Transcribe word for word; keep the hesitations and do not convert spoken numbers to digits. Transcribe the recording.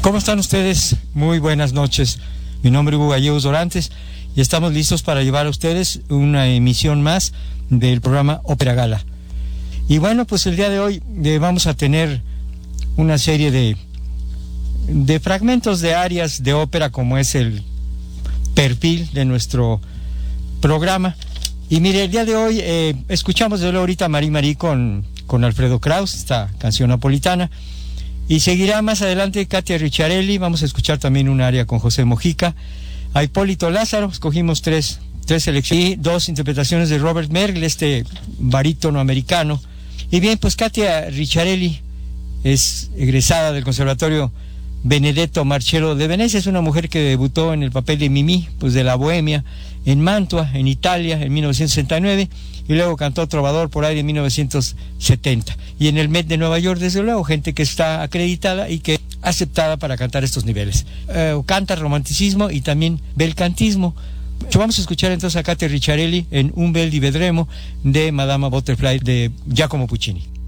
¿Cómo están ustedes? Muy buenas noches. Mi nombre es Hugo Gallegos Dorantes y estamos listos para llevar a ustedes una emisión más del programa Ópera Gala. Y bueno, pues el día de hoy eh, vamos a tener una serie de, de fragmentos de áreas de ópera, como es el perfil de nuestro programa. Y mire, el día de hoy eh, escuchamos de ahorita Marie Marie con, con Alfredo Kraus, esta canción napolitana. Y seguirá más adelante Katia Ricciarelli. Vamos a escuchar también un área con José Mojica. A Hipólito Lázaro, escogimos tres, tres selecciones y dos interpretaciones de Robert Mergel, este barítono americano. Y bien, pues Katia Ricciarelli es egresada del Conservatorio Benedetto Marcello de Venecia. Es una mujer que debutó en el papel de Mimì, pues de la Bohemia, en Mantua, en Italia, en mil novecientos sesenta y nueve, y luego cantó Trovador por ahí en mil novecientos setenta. Y en el Met de Nueva York, desde luego, gente que está acreditada y que aceptada para cantar estos niveles. Eh, canta romanticismo y también belcantismo. Vamos a escuchar entonces a Katia Ricciarelli en Un bel di vedremo de Madama Butterfly de Giacomo Puccini.